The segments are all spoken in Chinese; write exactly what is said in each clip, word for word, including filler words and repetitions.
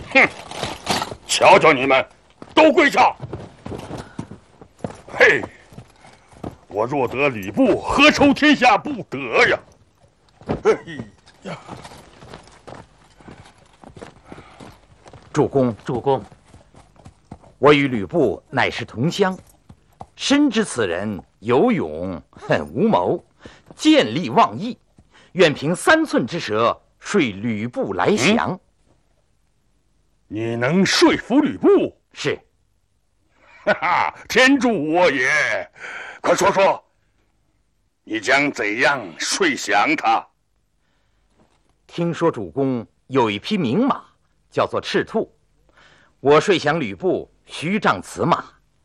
哼！瞧瞧你们，都跪下！嘿，我若得吕布，何愁天下不得呀？哎呀！ 主公， 主公， 我与吕布乃是同乡，深知此人有勇恨无谋，见利忘义，愿凭三寸之舌说吕布来降。嗯、 你能说服吕布？ 是。 哈哈，天助我也！快说说，你将怎样说降他？ 听说主公有一匹名马，叫做赤兔，我说降吕布，须仗此马。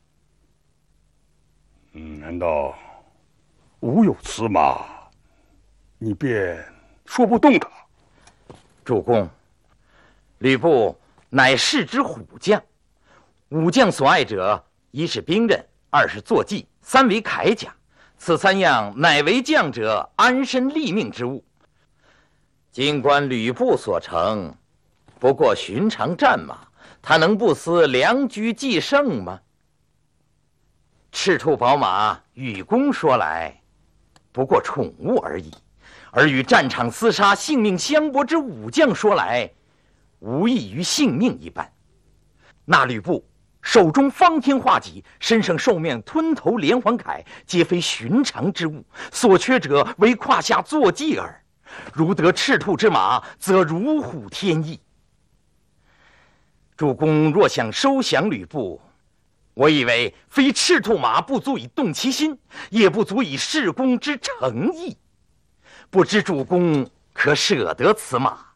嗯，难道吾有此马，你便说不动他？ 主公，吕布乃世之虎将，武将所爱者，一是兵刃，二是坐骑，三为铠甲，此三样乃为将者安身立命之物。尽管吕布所成不过寻常战马，他能不思良驹继胜吗？赤兔宝马与公说来不过宠物而已，而与战场厮杀性命相搏之武将说来，无异于性命一般。那吕布手中方天画戟，身上兽面吞头连环铠，皆非寻常之物，所缺者为胯下坐骑耳。如得赤兔之马，则如虎添翼。主公若想收降吕布，我以为非赤兔马不足以动其心，也不足以事公之诚意。不知主公可舍得此马？